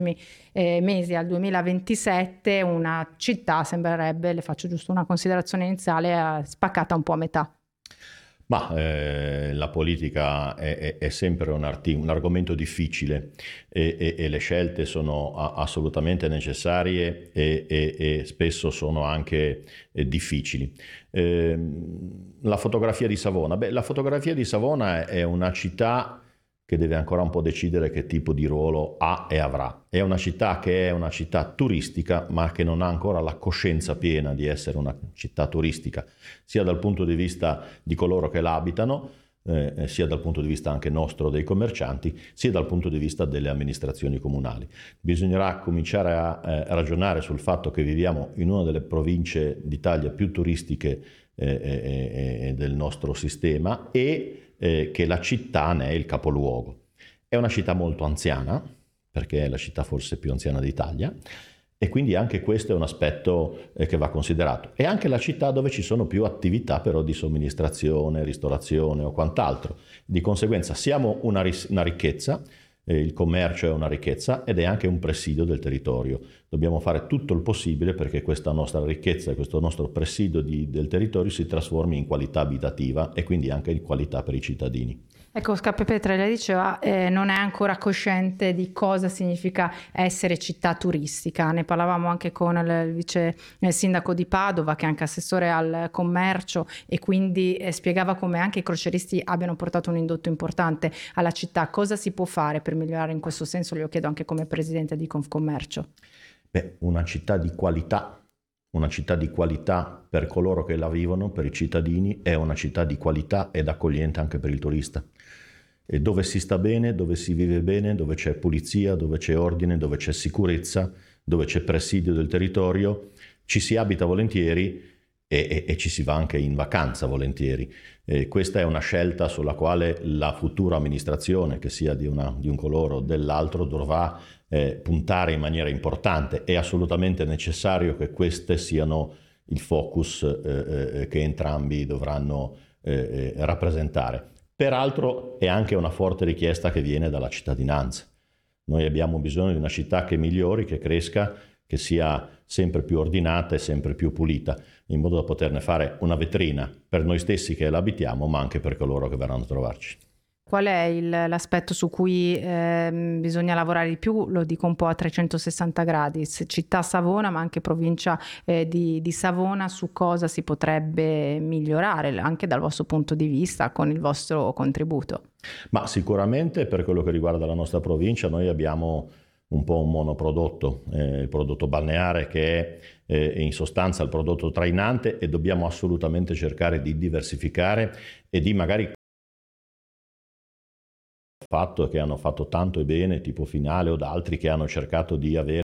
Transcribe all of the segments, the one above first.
mesi al 2027 una città sembrerebbe, le faccio giusto una considerazione iniziale, spaccata un po' a metà. Ma la politica è sempre un argomento difficile e le scelte sono assolutamente necessarie e spesso sono anche difficili. La fotografia di Savona. La fotografia di Savona è una città che deve ancora un po' decidere che tipo di ruolo ha e avrà. È una città che è una città turistica, ma che non ha ancora la coscienza piena di essere una città turistica, sia dal punto di vista di coloro che la abitano, sia dal punto di vista anche nostro dei commercianti, sia dal punto di vista delle amministrazioni comunali. Bisognerà cominciare a ragionare sul fatto che viviamo in una delle province d'Italia più turistiche del nostro sistema e che la città ne è il capoluogo. È una città molto anziana, perché è la città forse più anziana d'Italia, e quindi anche questo è un aspetto che va considerato. È anche la città dove ci sono più attività però di somministrazione, ristorazione o quant'altro. Di conseguenza siamo una ricchezza, il commercio è una ricchezza ed è anche un presidio del territorio. Dobbiamo fare tutto il possibile perché questa nostra ricchezza e questo nostro presidio del territorio si trasformi in qualità abitativa e quindi anche in qualità per i cittadini. Ecco, Petre, lei diceva non è ancora cosciente di cosa significa essere città turistica. Ne parlavamo anche con il vice sindaco di Padova, che è anche assessore al commercio, e quindi spiegava come anche i croceristi abbiano portato un indotto importante alla città. Cosa si può fare per migliorare in questo senso? Glielo chiedo anche come presidente di Confcommercio. Una città di qualità. Una città di qualità per coloro che la vivono, per i cittadini, è una città di qualità ed accogliente anche per il turista. E dove si sta bene, dove si vive bene, dove c'è pulizia, dove c'è ordine, dove c'è sicurezza, dove c'è presidio del territorio, ci si abita volentieri e ci si va anche in vacanza volentieri. Questa è una scelta sulla quale la futura amministrazione, che sia di un colore o dell'altro, dovrà puntare in maniera importante. È assolutamente necessario che queste siano il focus che entrambi dovranno rappresentare. Peraltro è anche una forte richiesta che viene dalla cittadinanza. Noi abbiamo bisogno di una città che migliori, che cresca, che sia sempre più ordinata e sempre più pulita, in modo da poterne fare una vetrina per noi stessi che l'abitiamo, ma anche per coloro che verranno a trovarci. Qual è l'aspetto su cui bisogna lavorare di più? Lo dico un po' a 360 gradi, città Savona ma anche provincia di Savona, su cosa si potrebbe migliorare anche dal vostro punto di vista con il vostro contributo? Ma sicuramente per quello che riguarda la nostra provincia noi abbiamo un po' un monoprodotto, il prodotto balneare che è in sostanza il prodotto trainante e dobbiamo assolutamente cercare di diversificare e di magari fatto che hanno fatto tanto e bene, tipo Finale o da altri che hanno cercato di avere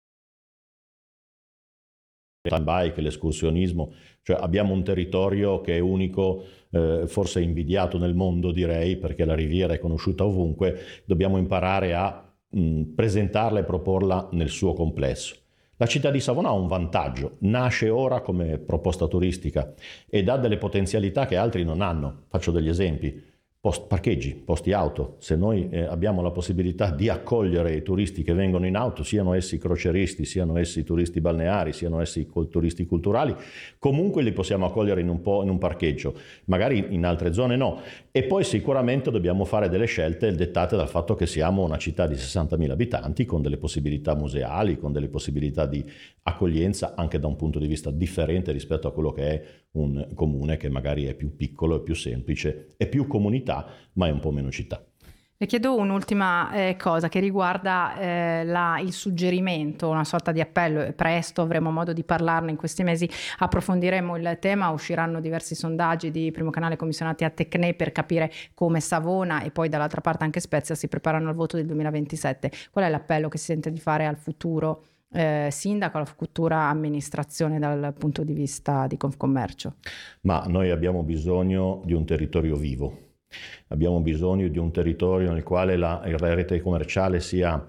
il bike, l'escursionismo, cioè abbiamo un territorio che è unico, forse invidiato nel mondo direi, perché la riviera è conosciuta ovunque, dobbiamo imparare a presentarla e proporla nel suo complesso. La città di Savona ha un vantaggio, nasce ora come proposta turistica ed ha delle potenzialità che altri non hanno. Faccio degli esempi. Parcheggi, posti auto. Se noi abbiamo la possibilità di accogliere i turisti che vengono in auto, siano essi croceristi, siano essi turisti balneari, siano essi turisti culturali, comunque li possiamo accogliere in un parcheggio, magari in altre zone no. E poi sicuramente dobbiamo fare delle scelte dettate dal fatto che siamo una città di 60.000 abitanti con delle possibilità museali, con delle possibilità di accoglienza anche da un punto di vista differente rispetto a quello che è un comune che magari è più piccolo, è più semplice, è più comunità, ma è un po' meno città. Le chiedo un'ultima cosa che riguarda il suggerimento, una sorta di appello. Presto avremo modo di parlarne, in questi mesi approfondiremo il tema, usciranno diversi sondaggi di Primo Canale commissionati a Tecne per capire come Savona e poi dall'altra parte anche Spezia si preparano al voto del 2027. Qual è l'appello che si sente di fare al futuro sindaco, alla futura amministrazione dal punto di vista di Confcommercio? Ma noi abbiamo bisogno di un territorio vivo. Abbiamo bisogno di un territorio nel quale la rete commerciale sia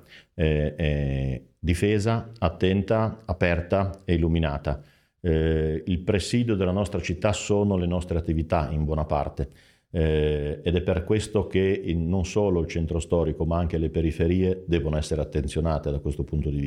difesa, attenta, aperta e illuminata. Il presidio della nostra città sono le nostre attività in buona parte ed è per questo che non solo il centro storico ma anche le periferie devono essere attenzionate da questo punto di vista.